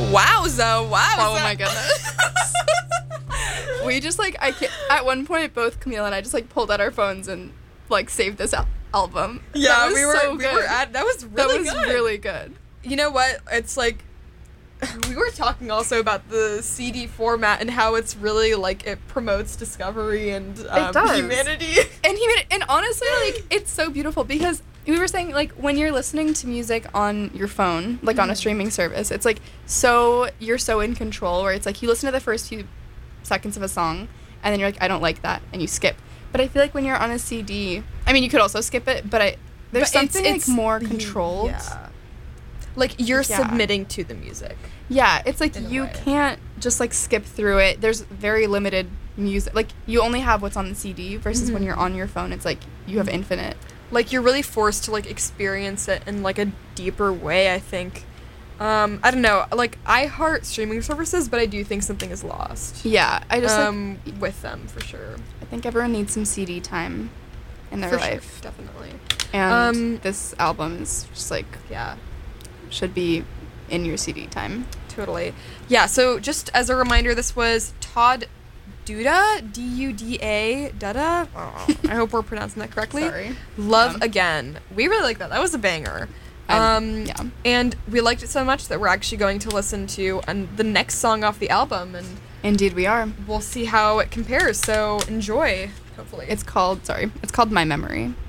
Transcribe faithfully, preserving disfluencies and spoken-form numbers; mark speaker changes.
Speaker 1: Wowza, wowza.
Speaker 2: Oh my goodness. We just like I can't, at one point both Camille and I just like pulled out our phones and like saved this al- album.
Speaker 1: Yeah,
Speaker 2: that was
Speaker 1: we were
Speaker 2: so
Speaker 1: we
Speaker 2: good.
Speaker 1: were at that was really
Speaker 2: that was
Speaker 1: good.
Speaker 2: really good.
Speaker 1: You know what? It's like we were talking also about the C D format and how it's really like it promotes discovery and um,
Speaker 2: It does.
Speaker 1: humanity.
Speaker 2: And he and honestly, like it's so beautiful because we were saying like when you're listening to music on your phone, like on a streaming service, it's like so you're so in control. Where it's like you listen to the first few seconds of a song, and then you're like, I don't like that, and you skip. But I feel like when you're on a C D, I mean, you could also skip it, but I there's
Speaker 1: But it's-
Speaker 2: something
Speaker 1: it's-
Speaker 2: like more controlled.
Speaker 1: Yeah. Like you're
Speaker 2: Yeah.
Speaker 1: submitting to the music.
Speaker 2: Yeah, it's like
Speaker 1: In a
Speaker 2: you
Speaker 1: way.
Speaker 2: can't just like skip through it. There's very limited music. Like you only have what's on the C D versus when
Speaker 1: Mhm.
Speaker 2: you're on your phone, it's like you have infinite.
Speaker 1: Like you're really forced to like experience it in like a deeper way, I think. Um, I don't know. Like I heart streaming services, but I do think something is lost.
Speaker 2: Yeah, I just
Speaker 1: um,
Speaker 2: like
Speaker 1: with them for sure.
Speaker 2: I think everyone needs some C D time in their
Speaker 1: For
Speaker 2: life.
Speaker 1: sure, definitely.
Speaker 2: And
Speaker 1: Um,
Speaker 2: this album is just like
Speaker 1: Yeah.
Speaker 2: should be in your C D time.
Speaker 1: Totally. Yeah, so just as a reminder, this was Todd Duda, D U D A, Duda. Oh, I hope we're pronouncing that correctly.
Speaker 2: Sorry.
Speaker 1: Love
Speaker 2: Yeah.
Speaker 1: Again. We really like that. That was a banger.
Speaker 2: I-
Speaker 1: Um,
Speaker 2: yeah.
Speaker 1: And we liked it so much that we're actually going to listen to um, the next song off the album, and
Speaker 2: Indeed we are.
Speaker 1: we'll see how it compares. So enjoy, hopefully.
Speaker 2: It's called sorry. It's called My Memory.